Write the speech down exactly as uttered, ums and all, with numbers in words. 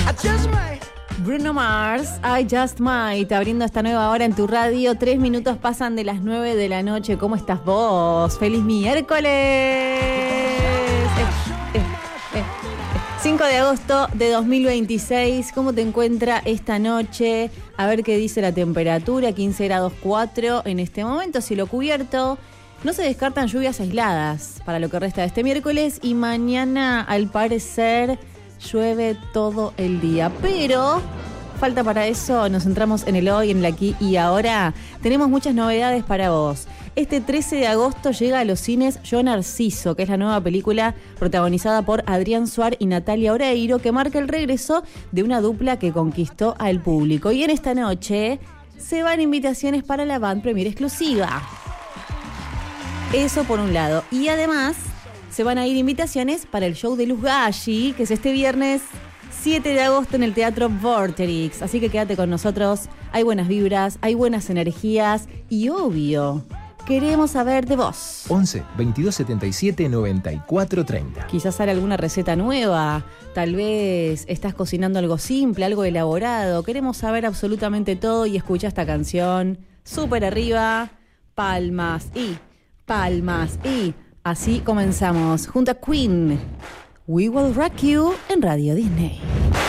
Bruno Mars, I Just Might, abriendo esta nueva hora en tu radio. Tres minutos pasan de las nueve de la noche. ¿Cómo estás vos? ¡Feliz miércoles! Eh, eh, eh, eh. cinco de agosto de dos mil veintiséis. ¿Cómo te encuentra esta noche? A ver qué dice la temperatura. quince grados cuatro en este momento. Cielo cubierto. No se descartan lluvias aisladas para lo que resta de este miércoles. Y mañana, al parecer, llueve todo el día. Pero falta para eso. Nos centramos en el hoy, en el aquí y ahora. Tenemos muchas novedades para vos. Este trece de agosto llega a los cines Yo Narciso, que es la nueva película protagonizada por Adrián Suar y Natalia Oreiro, que marca el regreso de una dupla que conquistó al público. Y en esta noche se van invitaciones para la Band Premiere exclusiva. Eso por un lado. Y además se van a ir invitaciones para el show de Luz Galli, que es este viernes siete de agosto en el Teatro Vorterix. Así que quédate con nosotros. Hay buenas vibras, hay buenas energías y obvio, queremos saber de vos. once, veintidós, setenta y siete, noventa y cuatro, treinta. Quizás sale alguna receta nueva. Tal vez estás cocinando algo simple, algo elaborado. Queremos saber absolutamente todo y escucha esta canción. Súper arriba. Palmas y palmas y así comenzamos junto a Queen. We Will Rock You en Radio Disney.